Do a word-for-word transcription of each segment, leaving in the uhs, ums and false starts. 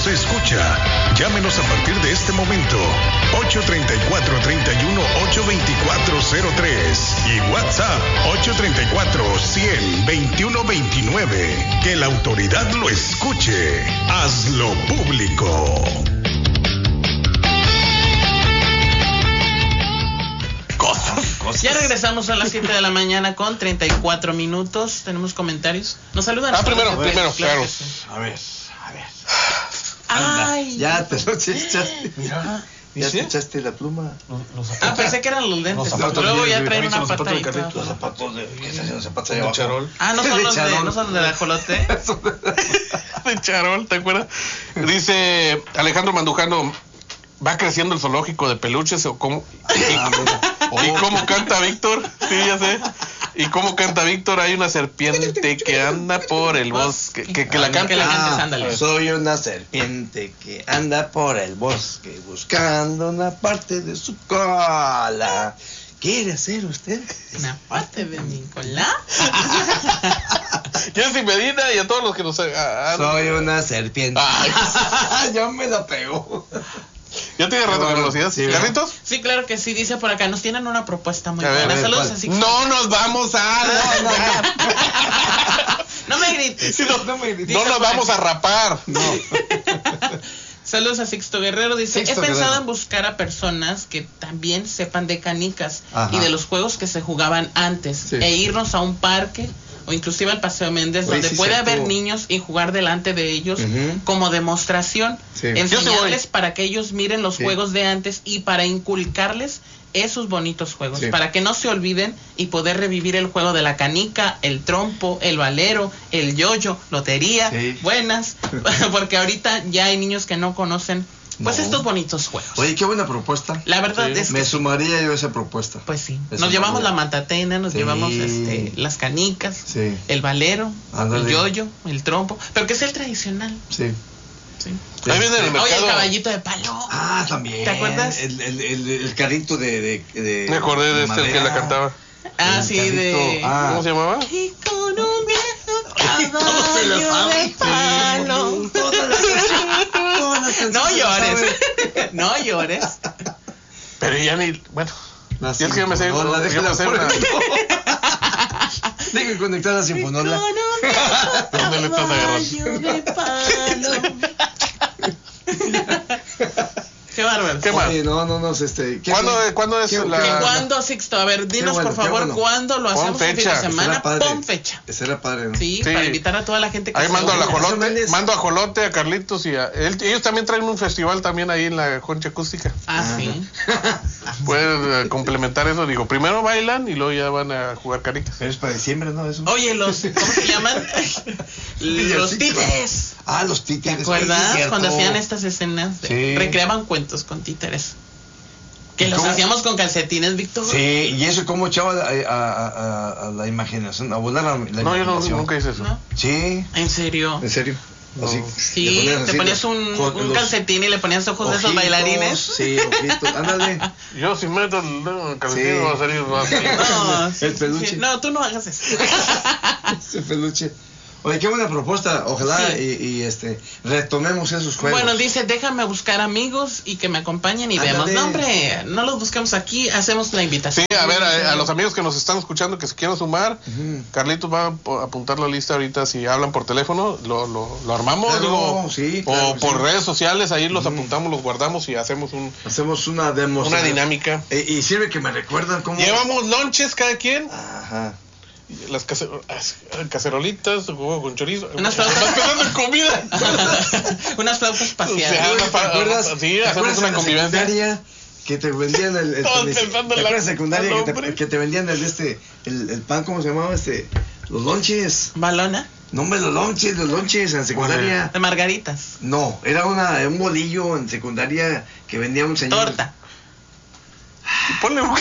nos escucha. Llámenos a partir de este momento. ocho tres cuatro, tres uno, ocho dos cuatro cero tres y WhatsApp ocho tres cuatro, cien, veintiuno veintinueve. Que la autoridad lo escuche. Hazlo público. Ya regresamos a las siete de la mañana con treinta y cuatro minutos. Tenemos comentarios. Nos saludan. Ah, primero, primero, claro. Que sí. A ver, a ver. Ay. Ya te lo echaste. Mira. Ya ¿Sí? te echaste la pluma. Los, los Ah, zapatos. pensé que eran los lentes. Los zapatos Luego de- ya de- traen de- una los zapatos de patadita. Carlitos. Los zapatos de... ¿Qué estás haciendo los zapatos De ahí abajo? charol. Ah, no son De los de, charol. no son del ajolote. De charol, ¿te acuerdas? Dice Alejandro Mandujano, ¿va creciendo el zoológico de peluches o cómo? Ah, mira. ¿Y cómo canta Víctor? Sí, ya sé. ¿Y cómo canta Víctor? Hay una serpiente que anda por el bosque. Que, que la canta. Que la cantes, Ah, ándale. soy una serpiente que anda por el bosque buscando una parte de su cola. ¿Quiere hacer usted? Una parte de mi cola. Jessy Medina y a todos los que nos... ah, ah, Soy una serpiente. Ay. Ya me la pegó. ¿Ya tiene rato que no Bueno, los hacías? sí, ¿Carlitos? Sí, claro que sí, dice por acá. Nos tienen una propuesta muy A ver, buena. a ver, Saludos ¿cuál? así. No nos vamos a... No, no, No me grites. No, no me grites. no nos vamos a rapar. no. Saludos a Sixto Guerrero. Dice, Sixto he pensado Guerrero. en buscar a personas que también sepan de canicas Ajá. y de los juegos que se jugaban antes Sí. e irnos a un parque o inclusive al Paseo Méndez, Oye, donde sí, puede cierto. haber niños y jugar delante de ellos Ujú. como demostración, Sí. Yo sí enseñarles voy. para que ellos miren los Sí. juegos de antes y para inculcarles esos bonitos juegos, Sí. para que no se olviden y poder revivir el juego de la canica, el trompo, el valero, el yoyo, lotería, Sí. buenas, porque ahorita ya hay niños que no conocen pues No. estos bonitos juegos. Oye, qué buena propuesta. La verdad Sí. es Me que sumaría yo a esa propuesta. pues sí, Me nos llevamos sumaría. la mantatena, nos Sí. llevamos este las canicas, Sí. el valero, Ándale. el yoyo, el trompo, pero que es el tradicional, Sí. ¿sí? Ahí viene el Oye, el mercado. caballito de palo. Ah, también. ¿Te acuerdas? El, el, el, el carrito de, de, de... Me acordé de este, el que madera. la cantaba. Ah, el sí, carrito. de Ah. ¿Cómo se llamaba? Y con un viejo Todos se la caballo saben. de palo. Todas las canciones- todas las No canciones se la llores, saben. no llores. Pero ya ni... Bueno. La Y es que yo me sé... Sinfonola, yo déjala me sé por una- ahí. Dejen conectar la sinfonola. ¿Dónde le estás agarrando? Caballo de palo. Qué bárbaro. ¿Qué más? Oye, no, no, no, este... ¿qué- ¿Cuándo, qué- ¿cuándo es qué- la...? ¿Que ¿Cuándo, Sixto? A ver, dinos bueno, por qué favor, bueno. ¿cuándo lo Pon hacemos el fin fecha. de semana? Será padre. Pon fecha. Ese era padre, ¿no? Sí, Sí. para invitar a toda la gente que Ahí se mando al une. Paseo ajolote, Méndez. mando a ajolote, a Carlitos y a... él- ellos también traen un festival también ahí en la Concha Acústica. Ah, sí. Pueden eh, complementar eso. Digo, primero bailan y luego ya van a jugar canicas. Pero es para diciembre, ¿no? Eso. Oye, los, ¿cómo se llaman? Los títeres. Ah, los ¿Te títeres. acuerdas? Oye, cierto. Cuando hacían estas escenas, de- Sí. recreaban cuentos con títeres. Que ¿Y los cómo? hacíamos con calcetines, Víctor. Sí, y eso cómo echaba a, a, a, a la imaginación, a volar la, la No, yo no, imaginación. nunca hice eso. ¿No? Sí, ¿En serio? en serio. No. Así. Sí, le te así ponías los- un, con un los calcetín y le ponías ojos de esos ojitos, bailarines. Sí, ojitos, ándale. Yo si meto el dedo en el calcetín Sí. va a salir más. No, El peluche. sí, no, tú no hagas eso. Ese peluche. Oye, qué buena propuesta. Ojalá Sí. y, y este retomemos esos juegos. Bueno, dice, déjame buscar amigos y que me acompañen y Ándale. vemos. No, hombre, no los buscamos aquí, hacemos la invitación. Sí, a ver, a, a los amigos que nos están escuchando que se quieran sumar, Ujú. Carlitos va a po- apuntar la lista ahorita. Si hablan por teléfono, lo, lo, lo armamos. Claro, digo, sí, o claro que por sí. redes sociales, ahí los Ujú. apuntamos, los guardamos y hacemos un, Hacemos una demostración. una dinámica. Eh, y sirve que me recuerdan cómo. Llevamos lonches cada quien, Ajá. las case- as- cacerolitas, huevo con chorizo. Unas Estás flautas. pensando en comida. Unas flautas O espaciales. sea, ¿Te una pa- acuerdas? sí, ¿Te hacemos acuerdas una en la convivencia. secundaria que te vendían el, el Todos el- pensando ¿te en la- acuerdas en secundaria al que hombre. te, que te vendían el este el, el pan, cómo se llamaba este los lonches? Balona No, hombre, los lonches, los lonches en secundaria. de margaritas. No, era una un bolillo en secundaria que vendía un señor. Torta. Ponle un...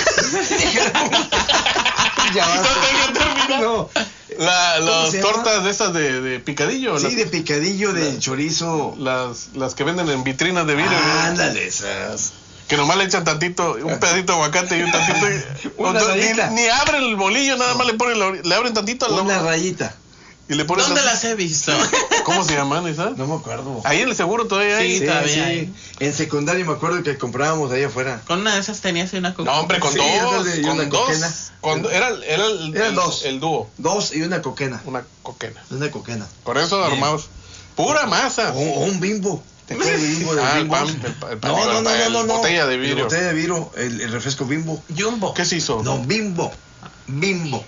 Ya basta. No tengo terminado. No. La, ¿Cómo las se llama? tortas de esas de, de picadillo. Sí, las, de picadillo, de chorizo. las, las que venden en vitrinas de vidrio. Ah, ¿no? ándale, esas. Que nomás le echan tantito, un pedacito de aguacate y un tantito. Una o sea, rayita. ni, ni abren el bolillo, nada más le ponen, la ori- le abren tantito a la. Una rayita. Y le pones ¿Dónde así. las he visto? ¿Cómo se llaman esas? No me acuerdo. Ahí en el seguro todavía hay. Sí, Sí, todavía sí. hay. En secundaria me acuerdo que comprábamos ahí afuera. Con una de esas tenías una coca. No, hombre, con Sí, dos. ándale, y Con una dos. coquena. Con- era era el, Eran el- dos. el dúo. Dos y una coquena. Una coquena. Una coquena. Con eso Bien. armamos. Pura masa. O, o un bimbo. ¿Te acuerdas del bimbo del Ah, el bimbo? pan, el pa- el pan, no, no, no, el no, no, no. botella de El vidrio. botella de vidrio, el, el refresco bimbo. Jumbo. ¿Qué se hizo? No, bimbo. Bimbo.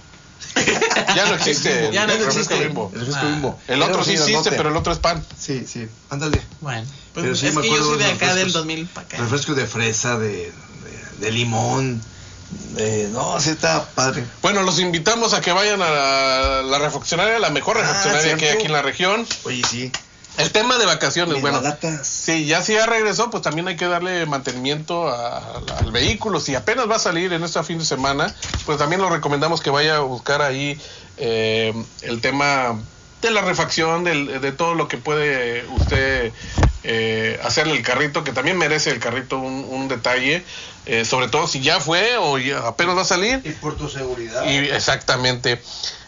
Ya no existe. Ya el no refresco existe. Bimbo. El refresco Ah. bimbo. El otro Era sí un existe, grandote. pero el otro es pan. Sí, sí. Ándale. Bueno, pues Pero sí es me que yo acuerdo soy de de acá los del refrescos. dos mil para acá. Refresco de fresa, de, de, de limón. De, no, sí está padre. Bueno, los invitamos a que vayan a la, la refaccionaria, la mejor Ah, refaccionaria que hay ¿cierto? aquí en la región. Oye, sí. El tema de vacaciones, Mis bueno. balatas. Sí, ya si ya regresó, pues también hay que darle mantenimiento a- a- al vehículo. Si apenas va a salir en este fin de semana, pues también lo recomendamos que vaya a buscar ahí eh, el tema de la refacción, del- de todo lo que puede usted eh, hacerle el carrito, que también merece el carrito un, un detalle, eh, sobre todo si ya fue o ya apenas va a salir. Y por tu seguridad. Y exactamente.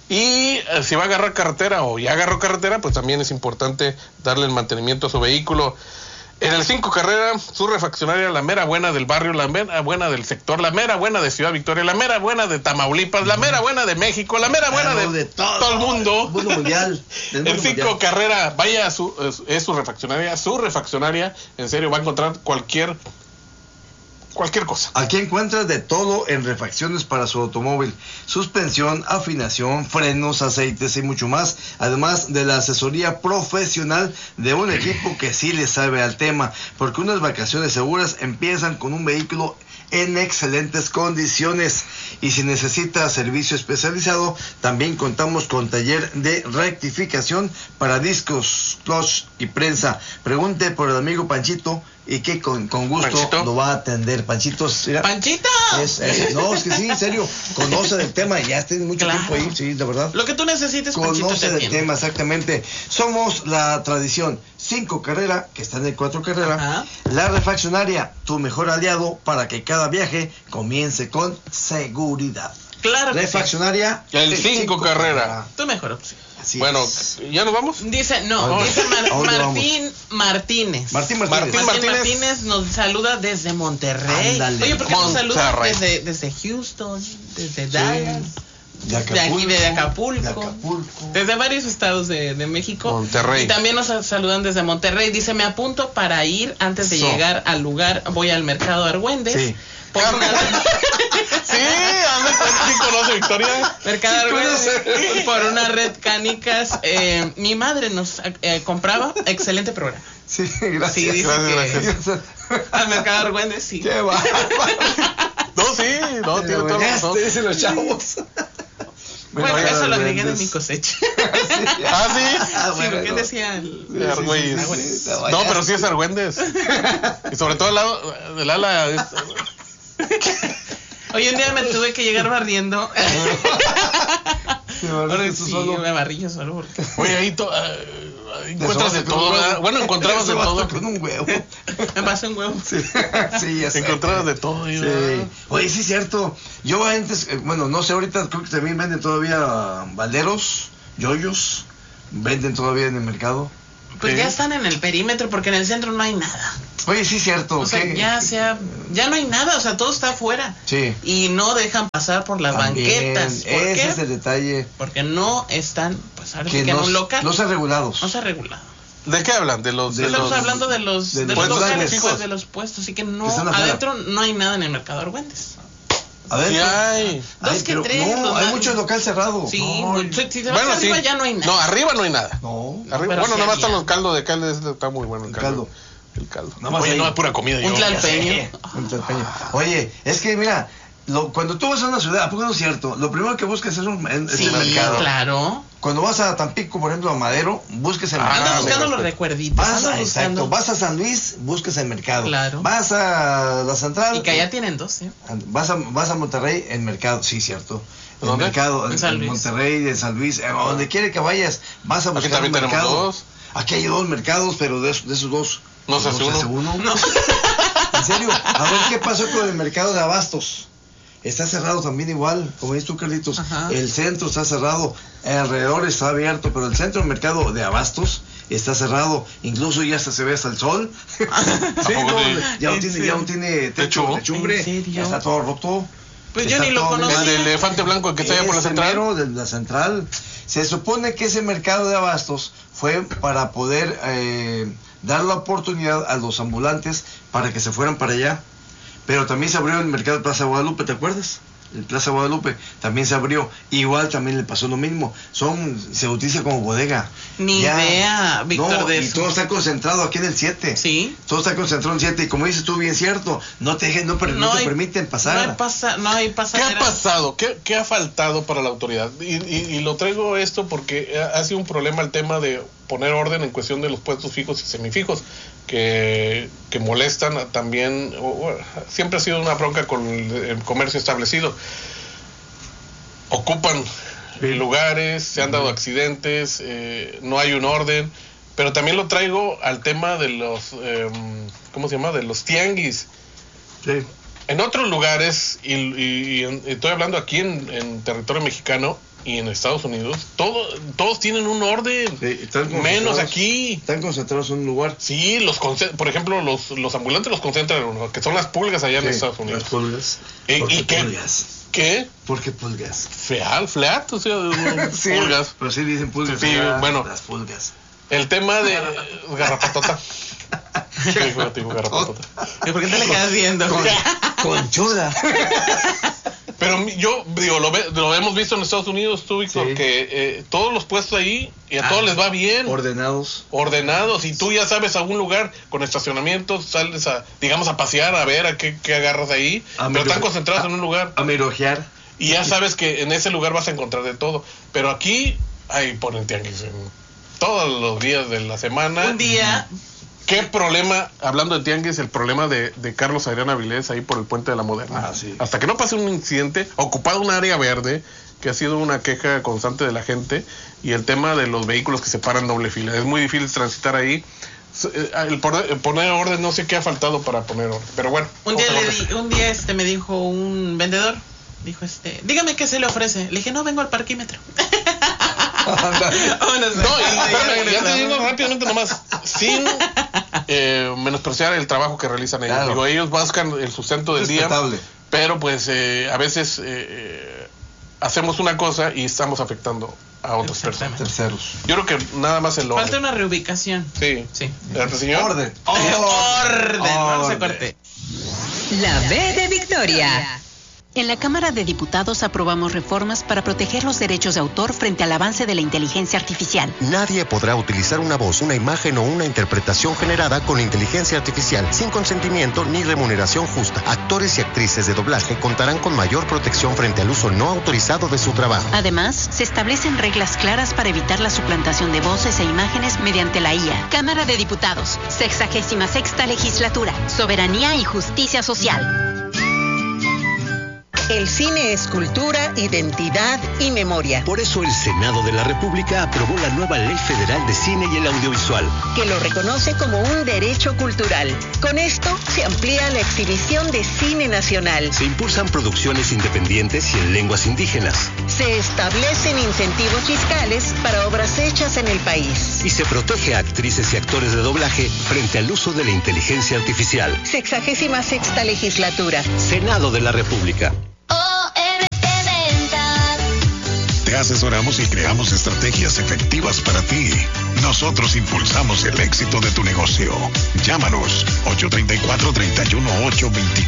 Y eh, si va a agarrar carretera o ya agarró carretera, pues también es importante darle el mantenimiento a su vehículo. En el cinco Carrera, su refaccionaria, la mera buena del barrio, la mera buena del sector, la mera buena de Ciudad Victoria, la mera buena de Tamaulipas, la mera buena de México, la mera buena Ah, no, de, de todo, todo el mundo. el mundo mundial, del El mundo cinco mundial. Carrera, vaya a su, es, es su refaccionaria, su refaccionaria, en serio, va a encontrar cualquier, cualquier cosa. Aquí encuentras de todo en refacciones para su automóvil, suspensión, afinación, frenos, aceites y mucho más, además de la asesoría profesional de un equipo que sí le sabe al tema, porque unas vacaciones seguras empiezan con un vehículo en excelentes condiciones. Y si necesita servicio especializado, también contamos con taller de rectificación para discos, clutch y prensa. Pregunte por el amigo Panchito y que con, con gusto Panchito. lo va a atender. Panchito, mira, ¡Panchito! es, es- no, es que sí, en serio, conoce del tema, ya tiene mucho Claro. tiempo ahí, sí, de verdad. Lo que tú necesites, Panchito, Conoce te del atiende. tema, exactamente. Somos la tradición cinco Carrera, que está en el cuatro Carrera. Ajá. La refaccionaria, tu mejor aliado para que cada viaje comience con seguridad. Claro que sí. Refaccionaria. El el cinco Carrera. Tu mejor opción. Así Bueno, es. ¿ya nos vamos? Dice, no, ¿A dice Mar- dónde vamos? Martín Martínez. Martín Martínez. Martín Martín Martínez. Martínez nos saluda desde Monterrey. Ándale. Oye, ¿por qué nos saluda Monterrey. desde, desde Houston, desde Dallas, De de aquí de Acapulco, de Acapulco. desde varios estados de, de México? Monterrey. Y también nos saludan desde Monterrey. Dice, me apunto para ir antes de Eso. llegar al lugar. Voy al mercado Argüendes. Sí. Por una- Sí, anda, ¿sí conoce Victoria? Mercado Sí Argüendes, conoce. por una red canicas. Eh, mi madre nos eh, compraba. Excelente programa. Sí, gracias. Sí, dice Gracias, que gracias. al mercado Argüendes, sí. Qué bárbaro. No, sí, no, tiene todo Ya razón. te dicen los chavos. Bueno, Bueno, eso lo agregué de Argüendes. mi cosecha. Ah, sí. Ah, Sí, bueno, lo que no. decía el... Sí, Argüelles. Ah, bueno. Sí, te No, vayas. pero sí es Argüendes. Y sobre todo el lado del ala. es- Hoy un día me tuve que llegar barriendo. Sí, Ahora Ahora sí, solo. me barrí yo solo porque... Oye, ahí to- ah, encuentras de Te sobaste con todo, un ¿verdad? huevo. Bueno, encontrabas Te de sobaste todo. con un huevo. Me pasé un huevo. Sí, sí, ya sé. Encontrabas de todo. ahí, Sí. ¿verdad? Oye, sí es cierto. Yo antes, eh, bueno, no sé, ahorita creo que también venden todavía balderos, yoyos. Venden todavía en el mercado. Pues Sí. ya están en el perímetro porque en el centro no hay nada. Oye, sí es cierto. O sea, ¿qué? ya sea, ya no hay nada, o sea, todo está afuera. Sí. Y no dejan pasar por las También, banquetas. ¿Por ese qué? es el detalle. Porque no están, pues ahora sí Que que en no, un local. no sean regulados. No se ha regulado. ¿De qué hablan? De los. De De Estamos los hablando de los, de de los los locales, puestos pues, fijos. de los puestos, así que no, Que están afuera. adentro no hay nada en el mercado Argüendes. A ver. Sí hay. Dos Ay, que pero tres, no, los hay más- mucho local cerrado. Sí, No, muy- si, si te vas Bueno, sí. arriba ya no hay nada. No, arriba no hay nada. no. Arriba, Pero bueno, sí nada más había. están los caldos de caldo. ese Está muy bueno el El caldo. caldo. El caldo. Nada más Oye, ahí. no es pura comida. Un yo. tlalpeño. Un tlalpeño. Oye, es que mira, lo, cuando tú vas a una ciudad, ¿a poco no es cierto? Lo primero que buscas es un en- es Sí, el mercado. claro. Cuando vas a Tampico, por ejemplo, a Madero, busques el Ah, Ando mercado. buscando sí, los sí. recuerditos. Vas ando a, exacto, buscando. vas a San Luis, busques el mercado. Claro. Vas a la central. Y que allá tienen dos, ¿eh? Vas a, vas a Monterrey, el mercado, sí, cierto. El ¿Dónde? mercado, En en, San en Luis. Monterrey, en San Luis, a donde quiere que vayas, vas a Aquí buscar también un tenemos mercado. dos. Aquí hay dos mercados, pero de, esos- de esos dos. No se hace uno. uno. No. En serio, a ver qué pasó con el mercado de abastos. está cerrado también igual, como dices tú, Carlitos. Ajá. El centro está cerrado, alrededor está abierto, pero el centro del mercado de abastos está cerrado, incluso ya hasta se ve hasta el sol. Sí, no, ya no tiene, ya no tiene techo, ¿Techo? techumbre, ¿En serio? ya está todo roto. Pues yo Está ni lo todo conocía. El de elefante blanco que está allá por la Ese central. mero de la central. Se supone que ese mercado de abastos fue para poder eh, dar la oportunidad a los ambulantes para que se fueran para allá. Pero también se abrió el mercado de Plaza Guadalupe, ¿te acuerdas? El Plaza Guadalupe también se abrió. Igual también le pasó lo mismo. Son, se utiliza como bodega. Ni idea, Víctor, no, de y eso. todo está concentrado aquí en el siete. Sí. Todo está concentrado en el siete. Y como dices tú, bien cierto, no te, dejen, no, per- no te hay- permiten pasar. No hay, pasa, no hay ¿Qué pasaderas. ha pasado? ¿Qué, qué ha faltado para la autoridad? Y, y, y lo traigo esto porque ha sido un problema el tema de poner orden en cuestión de los puestos fijos y semifijos, que, que molestan también. O, o, siempre ha sido una bronca con el, el comercio establecido. Ocupan lugares, se han dado accidentes, eh, no hay un orden. Pero también lo traigo al tema de los, eh, ¿cómo se llama? De los tianguis. Sí. En otros lugares, y, y- y en- estoy hablando aquí en, en territorio mexicano y en Estados Unidos, todo, todos tienen un orden, Sí, están menos concentrados- aquí. Están concentrados en un lugar. Sí, los conce- por ejemplo, los, los ambulantes los concentran en uno, que son las pulgas allá en Sí, Estados Unidos. Las pulgas. ¿Y- ¿Por y qué qué? pulgas? ¿Qué? ¿Por qué pulgas? Feal, fleat, o sea, Sí, pulgas. pero sí dicen pulgas. Sí, ah, bueno. Las pulgas. El tema de garrapatota. ¿Qué dijo? Te digo garrapatota. ¿Y por qué te le quedas viendo? Con, conchuda. Pero mi- yo digo, lo, ve- lo hemos visto en Estados Unidos, tú, Víctor, Sí. que eh, todos los puestos ahí y a Ah, todos les va bien. Ordenados. Ordenados, y tú ya sabes a un lugar con estacionamientos, sales a, digamos, a pasear, a ver a qué, qué agarras ahí, A pero miro- están concentrados a- en un lugar A mirojear. y ya sabes que en ese lugar vas a encontrar de todo. Pero aquí, ahí ponen tianguis en todos los días de la semana. Un día, ¿Qué problema, hablando de tianguis, el problema de, de Carlos Adrián Avilés ahí por el puente de la Moderna? Ah, sí. Hasta que no pase un incidente, ocupado un área verde, que ha sido una queja constante de la gente, y el tema de los vehículos que se paran doble fila. Es muy difícil transitar ahí. S- eh, El poner, el poner orden, no sé qué ha faltado para poner orden. Pero bueno. un día, vamos a le ver. di- un día este me dijo un vendedor, dijo este, dígame qué se le ofrece. Le dije, no, vengo al parquímetro. Vámonos. No, y Ya espérame, ya regresamos. te digo rápidamente nomás, sin eh, menospreciar el trabajo que realizan ellos. Claro. Digo, ellos buscan el sustento del día, Respetable. pero pues eh, a veces eh, eh, hacemos una cosa y estamos afectando a otras Exactamente. personas. Terceros. Yo creo que nada más el Falta orden. una reubicación. Sí. Sí. ¿El señor? Orden. Orden. Vamos a Orden. corte. La B de Victoria. En la Cámara de Diputados aprobamos reformas para proteger los derechos de autor frente al avance de la inteligencia artificial. Nadie podrá utilizar una voz, una imagen o una interpretación generada con inteligencia artificial sin consentimiento ni remuneración justa. Actores y actrices de doblaje contarán con mayor protección frente al uso no autorizado de su trabajo. Además, se establecen reglas claras para evitar la suplantación de voces e imágenes mediante la I A. Cámara de Diputados, sexagésima sexta legislatura, soberanía y justicia social. El cine es cultura, identidad y memoria. Por eso el Senado de la República aprobó la nueva Ley Federal de Cine y el Audiovisual, Que lo reconoce como un derecho cultural. Con esto se amplía la exhibición de cine nacional. se impulsan producciones independientes y en lenguas indígenas, Se establecen incentivos fiscales para obras hechas en el país. y se protege a actrices y actores de doblaje frente al uso de la inteligencia artificial. Sexagésima sexta legislatura. Senado de la República. Te asesoramos y creamos estrategias efectivas para ti. Nosotros impulsamos el éxito de tu negocio. Llámanos ocho tres cuatro, tres uno ocho, dos